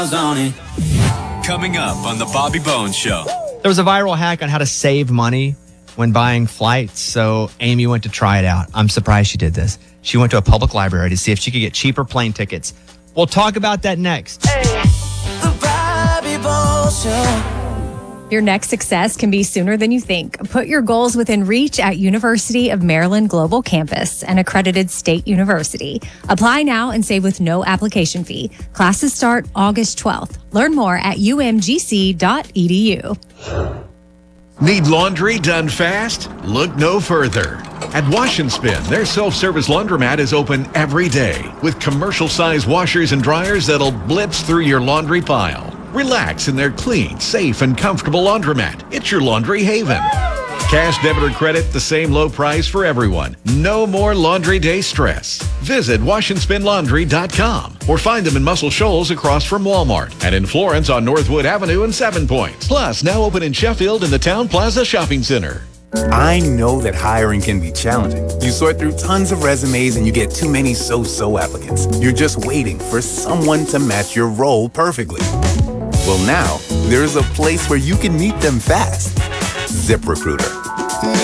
Coming up on the Bobby Bones Show. There was a viral hack on how to save money when buying flights, so Amy went to try it out. I'm surprised she did this. She went to a public library to see if she could get cheaper plane tickets. We'll talk about that next. The Bobby Bones Show. Your next success can be sooner than you think. Put your goals within reach at University of Maryland Global Campus, an accredited state university. Apply now and save with no application fee. Classes start August 12th. Learn more at umgc.edu. Need laundry done fast? Look no further. At Wash and Spin, their self-service laundromat is open every day with commercial-sized washers and dryers that'll blitz through your laundry pile. Relax in their clean, safe, and comfortable laundromat. It's your laundry haven. Cash, debit, or credit, the same low price for everyone. No more laundry day stress. Visit washandspinlaundry.com or find them in Muscle Shoals across from Walmart and in Florence on Northwood Avenue and 7 Points. Plus, now open in Sheffield in the Town Plaza Shopping Center. I know that hiring can be challenging. You sort through tons of resumes and you get too many so-so applicants. You're just waiting for someone to match your role perfectly. Well, now, there's a place where you can meet them fast. ZipRecruiter.